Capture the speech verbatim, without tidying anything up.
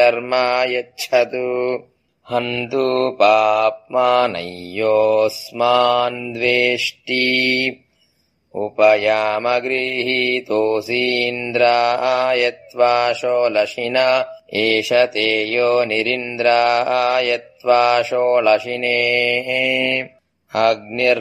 कर्मा यच्छतु हन्तु पाप्मानय्योऽस्मान् द्वेष्टि उपयामगृहीतोऽसीन्द्राय त्वा शोलशिना एष ते योनिरिन्द्राय त्वा शोलशिने अग्निर्